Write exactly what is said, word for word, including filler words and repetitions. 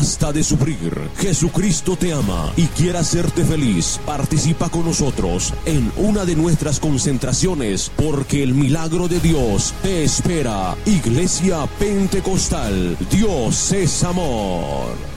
Basta de sufrir. Jesucristo te ama y quiere hacerte feliz. Participa con nosotros en una de nuestras concentraciones, porque el milagro de Dios te espera. Iglesia Pentecostal, Dios es amor.